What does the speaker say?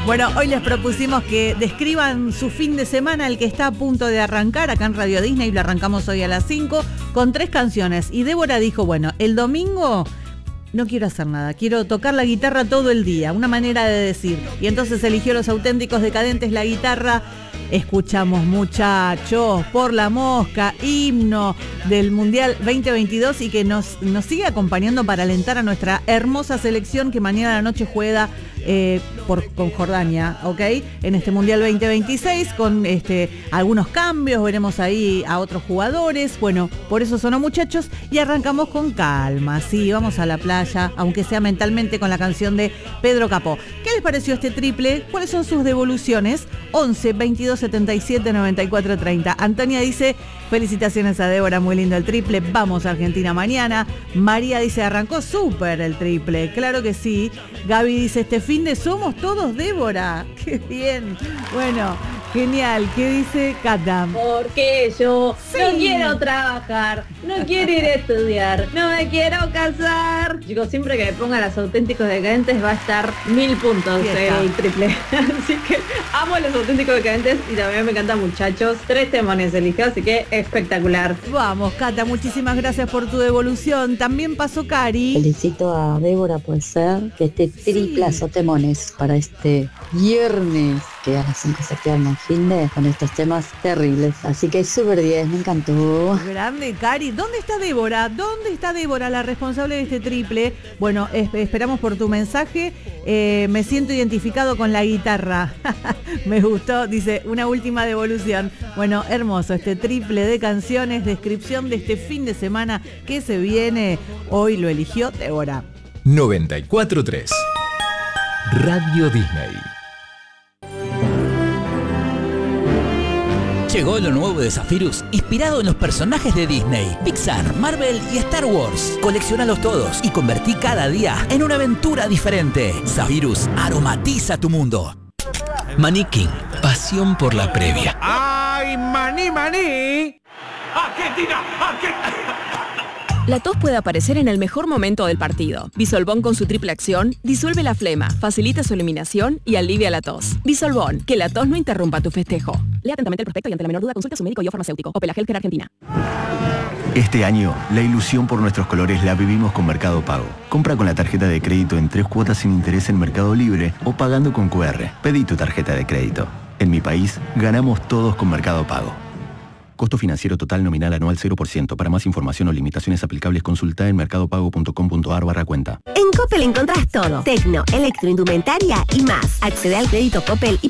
Bueno, hoy les propusimos que describan su fin de semana, el que está a punto de arrancar acá en Radio Disney, lo arrancamos hoy a las 5 con 3 canciones. Y Débora dijo, bueno, el domingo no quiero hacer nada, quiero tocar la guitarra todo el día, una manera de decir. Y entonces eligió Los Auténticos Decadentes, la guitarra. Escuchamos Muchachos, Por la Mosca, himno del Mundial 2022 y que nos sigue acompañando para alentar a nuestra hermosa selección que mañana a la noche juega con Jordania, ¿ok? En este Mundial 2026 con algunos cambios, veremos ahí a otros jugadores. Bueno, por eso sonó Muchachos y arrancamos con calma, sí, vamos a la playa, aunque sea mentalmente, con la canción de Pedro Capó. ¿Qué les pareció este triple? ¿Cuáles son sus devoluciones? 11 22 77 94 30. Antonia dice, felicitaciones a Débora, muy lindo el triple, vamos a Argentina mañana. María dice, arrancó súper el triple, claro que sí. Gaby dice, este fin de somos todos Débora, qué bien. Bueno, genial. ¿Qué dice Cata? Porque yo Sí. no quiero trabajar, no quiero ir a estudiar, no me quiero casar. Chicos, siempre que me pongan Los Auténticos Decadentes va a estar 1000 puntos Fiesta. el triple. Así que amo Los Auténticos Decadentes y también me encantan Muchachos. 3 temones eligió, así que espectacular. Vamos, Cata, muchísimas gracias por tu devolución. También pasó Cari. Felicito a Débora, puede ser, que este triplazo temones para este viernes, que a las 5 se quedan en fin de con estos temas terribles. Así que súper 10, me encantó. Grande, Cari. ¿Dónde está Débora? ¿Dónde está Débora, la responsable de este triple? Bueno, esperamos por tu mensaje. Me siento identificado con la guitarra. Me gustó, dice, una última devolución. Bueno, hermoso, este triple de canciones, descripción de este fin de semana que se viene. Hoy lo eligió Débora. 94.3 Radio Disney. Llegó lo nuevo de Zephyrus, inspirado en los personajes de Disney, Pixar, Marvel y Star Wars. Colecciónalos todos y convertí cada día en una aventura diferente. Zephyrus aromatiza tu mundo. Maní King, pasión por la previa. ¡Ay, maní, maní! ¡Argentina! La tos puede aparecer en el mejor momento del partido. Bisolbón con su triple acción disuelve la flema, facilita su eliminación y alivia la tos. Bisolbón, que la tos no interrumpa tu festejo. Lea atentamente el prospecto y ante la menor duda consulta a su médico y o farmacéutico. Opel Healthcare Argentina. Este año, la ilusión por nuestros colores la vivimos con Mercado Pago. Compra con la tarjeta de crédito en 3 cuotas sin interés en Mercado Libre o pagando con QR. Pedí tu tarjeta de crédito. En mi país, ganamos todos con Mercado Pago. Costo financiero total nominal anual 0%. Para más información o limitaciones aplicables, consulta en mercadopago.com.ar/cuenta. En Coppel encontrás todo. Tecno, electroindumentaria y más. Accede al crédito Coppel y